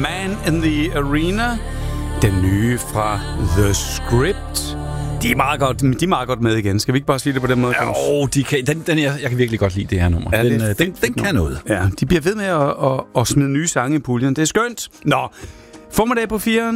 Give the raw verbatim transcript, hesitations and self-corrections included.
Man in the Arena. Den nye fra The Script. De er meget godt, de er meget godt med igen. Skal vi ikke bare sige det på den måde? Jo, de kan, den, den, jeg, jeg kan virkelig godt lide det her nummer. Ja, den, det den, den kan noget. Ja, de bliver ved med at, at, at smide nye sange i puljen. Det er skønt. Nå, formiddag på fire.